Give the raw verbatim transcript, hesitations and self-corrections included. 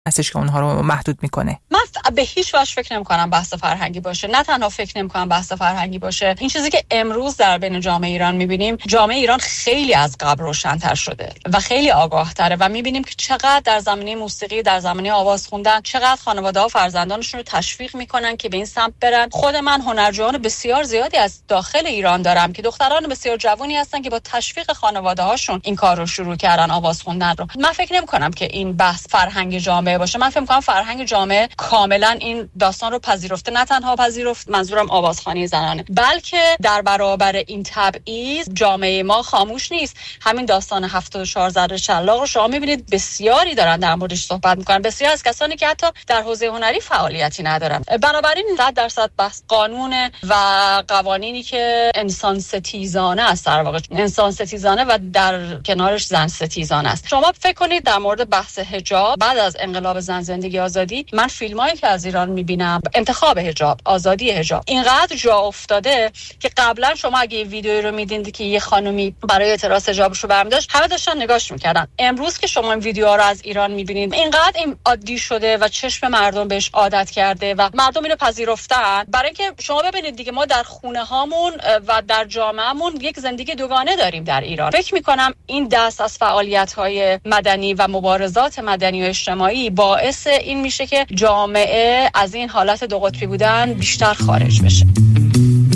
هستش که اونها رو محدود میکنه؟ من به هیچ وجه فکر نمی‌کنم بحث فرهنگی باشه. نه تنها فکر نمی‌کنم بحث فرهنگی باشه، این چیزی که امروز در بین جامعه ایران می‌بینیم، جامعه ایران خیلی از قبل روشن‌تر شده و خیلی آگاه‌تره و می‌بینیم که چقدر در زمینه موسیقی، در زمینه آواز خوندن، چقدر خانواده‌ها فرزندانشون رو تشویق می‌کنن که به این سمت برن. خود من هنرجویان بسیار زیادی از داخل ایران دارم که دختران بسیار جوانی هستن که با تشویق خانواده‌هاشون این کار رو شروع کردن، آواز خوندن رو. من فکر نمی‌کنم که این بحث فرهنگ جامعه باشه. من فکر می‌کنم فرهنگ جامعه کاملا این داستان رو پذیرفته، نه تنها پذیرفت، منظورم آوازخوانی زنانه، بلکه در برابر این تبعیض جامعه ما خاموش نیست. همین داستان هفتاد و چهار ذره شلاق رو شما می‌بینید بسیاری دارن در موردش صحبت می‌کنن، بسیار از کسانی که حتی در حوزه هنری فعالیتی ندارن. بنابراین صد درصد بحث قانون و قوانینی که انسان ستیزانه است، در واقع انسان ستیزانه و در کنارش زن ستیزانه است. شما فکر کنید در مورد بحث حجاب بعد از انقلاب زن زندگی آزادی، من فیلمایی که از ایران میبینم، انتخاب حجاب، آزادی حجاب اینقدر جا افتاده که قبلا شما اگه یه ویدیویی رو میدیدید که یه خانومی برای اعتراض حجابش رو برمی داشت، همه داشتن نگاش میکردن. امروز که شما این ویدیوها رو از ایران میبینید، اینقدر این عادی شده و چشم مردم بهش عادت کرده و مردم اینو پذیرفتن، برای اینکه شما ببینید دیگه ما در خونه هامون و در جامعهمون یک زندگی دوگانه داریم در ایران. فکر میکنم این دست از فعالیت‌های مدنی و مبارزات مدنی و اجتماعی باعث این میشه که جامعه از این حالت دو قطبی بودن بیشتر خارج بشه.